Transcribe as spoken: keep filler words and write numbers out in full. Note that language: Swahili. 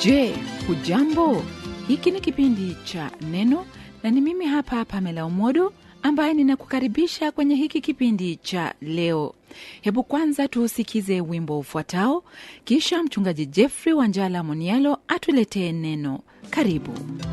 Je, hujambo? Hiki ni kipindi cha Neno na ni mimi hapa Pamela Omodo ambaye ninakukaribisha kwenye hiki kipindi cha leo. Hebu kwanza tuusikize wimbo ufuatao, kisha mchungaji Jeffrey Wanjala Monialo atuletee neno. Karibu.